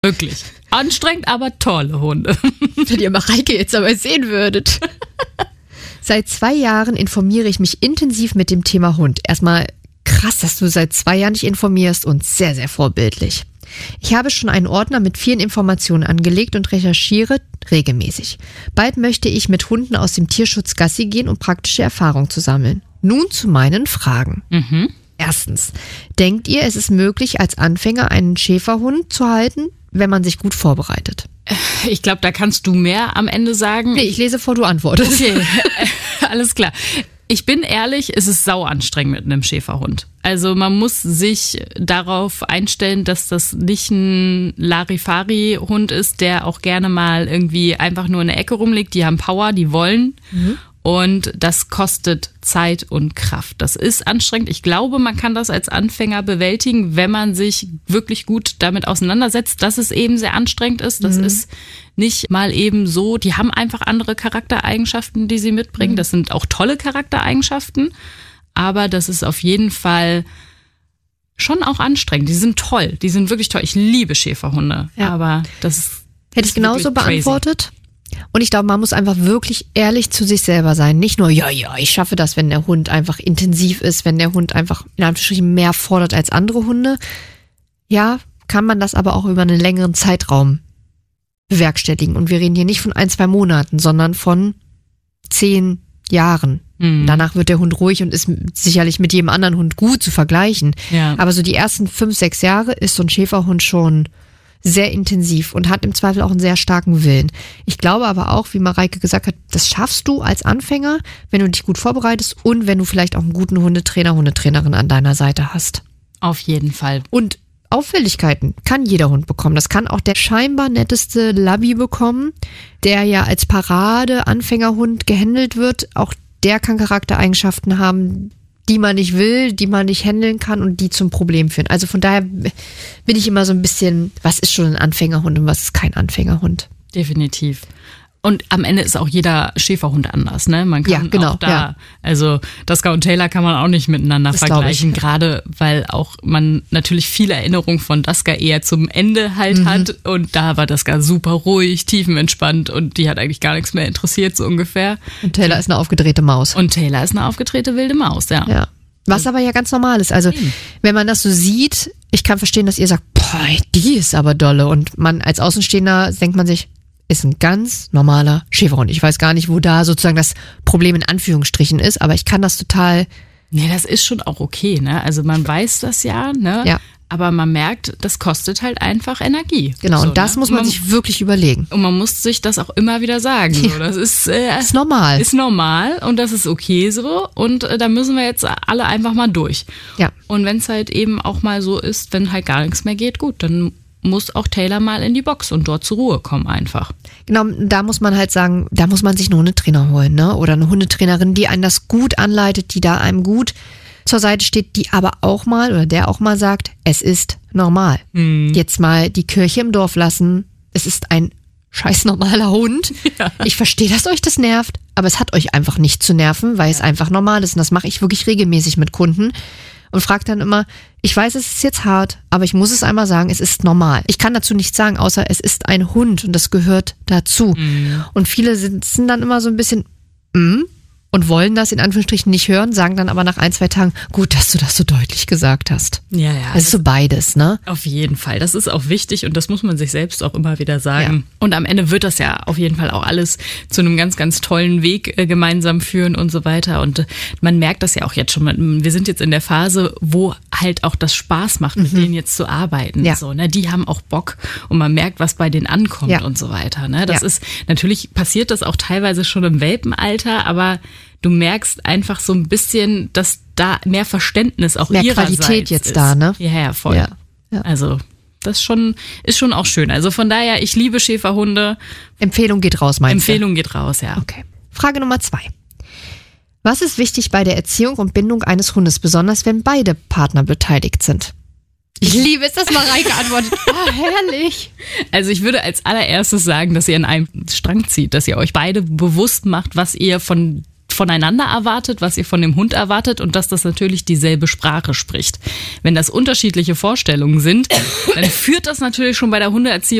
Wirklich. Anstrengend, aber tolle Hunde. Wenn ihr Mareike jetzt aber sehen würdet. Seit 2 Jahren informiere ich mich intensiv mit dem Thema Hund. Erstmal krass, dass du seit 2 Jahren dich informierst und sehr, sehr vorbildlich. Ich habe schon einen Ordner mit vielen Informationen angelegt und recherchiere regelmäßig. Bald möchte ich mit Hunden aus dem Tierschutz Gassi gehen, um praktische Erfahrung zu sammeln. Nun zu meinen Fragen. Erstens, denkt ihr, es ist möglich, als Anfänger einen Schäferhund zu halten, wenn man sich gut vorbereitet? Ich glaube, da kannst du mehr am Ende sagen. Nee, ich lese vor, du antwortest. Okay, alles klar. Ich bin ehrlich, es ist sau anstrengend mit einem Schäferhund. Also man muss sich darauf einstellen, dass das nicht ein Larifari-Hund ist, der auch gerne mal irgendwie einfach nur in der Ecke rumliegt. Die haben Power, die wollen. Und das kostet Zeit und Kraft. Das ist anstrengend. Ich glaube, man kann das als Anfänger bewältigen, wenn man sich wirklich gut damit auseinandersetzt, dass es eben sehr anstrengend ist. Das ist nicht mal eben so. Die haben einfach andere Charaktereigenschaften, die sie mitbringen. Das sind auch tolle Charaktereigenschaften. Aber das ist auf jeden Fall schon auch anstrengend. Die sind toll. Die sind wirklich toll. Ich liebe Schäferhunde. Ja. Aber das hätte ich genauso beantwortet. Und ich glaube, man muss einfach wirklich ehrlich zu sich selber sein. Nicht nur, ja, ich schaffe das, wenn der Hund einfach intensiv ist, wenn der Hund einfach in Anführungsstrichen mehr fordert als andere Hunde. Ja, kann man das aber auch über einen längeren Zeitraum bewerkstelligen. Und wir reden hier nicht von 1-2 Monaten, sondern von 10 Jahren. Danach wird der Hund ruhig und ist sicherlich mit jedem anderen Hund gut zu vergleichen. Ja. Aber so die ersten 5-6 Jahre ist so ein Schäferhund schon sehr intensiv und hat im Zweifel auch einen sehr starken Willen. Ich glaube aber auch, wie Mareike gesagt hat, das schaffst du als Anfänger, wenn du dich gut vorbereitest und wenn du vielleicht auch einen guten Hundetrainer, Hundetrainerin an deiner Seite hast. Auf jeden Fall. Und Auffälligkeiten kann jeder Hund bekommen. Das kann auch der scheinbar netteste Labby bekommen, der ja als Parade-Anfängerhund gehandelt wird. Auch der kann Charaktereigenschaften haben, die man nicht will, die man nicht handeln kann und die zum Problem führen. Also von daher bin ich immer so ein bisschen, was ist schon ein Anfängerhund und was ist kein Anfängerhund? Definitiv. Und am Ende ist auch jeder Schäferhund anders, ne? Man kann auch da, also Daska und Taylor kann man auch nicht miteinander vergleichen, gerade weil auch man natürlich viele Erinnerungen von Daska eher zum Ende halt hat und da war Daska super ruhig, tiefenentspannt und die hat eigentlich gar nichts mehr interessiert, so ungefähr. Und Taylor ist eine aufgedrehte Maus. Und Taylor ist eine aufgedrehte wilde Maus, ja. Was aber ja ganz normal ist. Also wenn man das so sieht, ich kann verstehen, dass ihr sagt, boah, die ist aber dolle und man als Außenstehender denkt man sich, ist ein ganz normaler Schäferhund. Ich weiß gar nicht, wo da sozusagen das Problem in Anführungsstrichen ist, aber ich kann das total... Nee, das ist schon auch okay, ne? Also man weiß das ja, ne? Ja. Aber man merkt, das kostet halt einfach Energie. Genau, so, und das muss man sich wirklich überlegen. Und man muss sich das auch immer wieder sagen. So. Das ist normal. Ist normal und das ist okay so. Und da müssen wir jetzt alle einfach mal durch. Ja. Und wenn es halt eben auch mal so ist, wenn halt gar nichts mehr geht, gut, dann muss auch Taylor mal in die Box und dort zur Ruhe kommen einfach. Genau, da muss man halt sagen, da muss man sich einen Hundetrainer holen, ne? Oder eine Hundetrainerin, die einen das gut anleitet, die da einem gut zur Seite steht, die aber auch mal oder der auch mal sagt, es ist normal. Jetzt mal die Kirche im Dorf lassen. Es ist ein scheiß normaler Hund. Ja. Ich verstehe, dass euch das nervt, aber es hat euch einfach nicht zu nerven, weil es einfach normal ist. Und das mache ich wirklich regelmäßig mit Kunden. Und fragt dann immer, ich weiß, es ist jetzt hart, aber ich muss es einmal sagen, es ist normal. Ich kann dazu nichts sagen, außer es ist ein Hund und das gehört dazu. Und viele sitzen dann immer so ein bisschen und wollen das in Anführungsstrichen nicht hören, sagen dann aber nach 1-2 Tagen, gut, dass du das so deutlich gesagt hast. Ja. Das ist so beides, ne? Auf jeden Fall. Das ist auch wichtig und das muss man sich selbst auch immer wieder sagen. Ja. Und am Ende wird das ja auf jeden Fall auch alles zu einem ganz, ganz tollen Weg gemeinsam führen und so weiter. Und man merkt das ja auch jetzt schon. Wir sind jetzt in der Phase, wo halt auch das Spaß macht, mit denen jetzt zu arbeiten. Ja. So, ne? Die haben auch Bock und man merkt, was bei denen ankommt und so weiter. Ne? Das ist, natürlich passiert das auch teilweise schon im Welpenalter, aber du merkst einfach so ein bisschen, dass da mehr Verständnis auch mehr ihrerseits Qualität jetzt ist. Da, ne? Ja, voll. Ja. Also das ist schon auch schön. Also von daher, ich liebe Schäferhunde. Empfehlung geht raus, meinst du? Empfehlung geht raus, ja. Okay. Frage Nummer 2. Was ist wichtig bei der Erziehung und Bindung eines Hundes, besonders wenn beide Partner beteiligt sind? Ich liebe es, dass Mareike antwortet. Oh, herrlich. Also ich würde als allererstes sagen, dass ihr an einem Strang zieht, dass ihr euch beide bewusst macht, was ihr von voneinander erwartet, was ihr von dem Hund erwartet und dass das natürlich dieselbe Sprache spricht. Wenn das unterschiedliche Vorstellungen sind, dann führt das natürlich schon bei der Hundeerziehung